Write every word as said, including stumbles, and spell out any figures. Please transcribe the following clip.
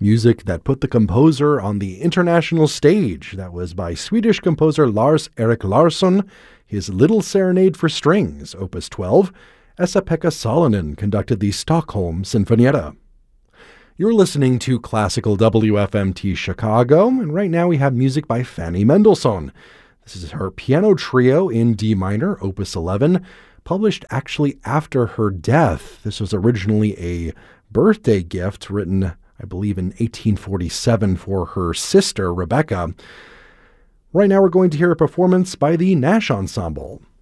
Music that put the composer on the international stage. That was by Swedish composer Lars Erik Larsson, his Little Serenade for Strings, Opus twelve. Esa-Pekka Salonen conducted the Stockholm Sinfonietta. You're listening to Classical W F M T Chicago, and right now we have music by Fanny Mendelssohn. This is her piano trio in D minor, Opus eleven, published actually after her death. This was originally a birthday gift written, I believe, in eighteen forty-seven for her sister, Rebecca. Right now we're going to hear a performance by the Nash Ensemble.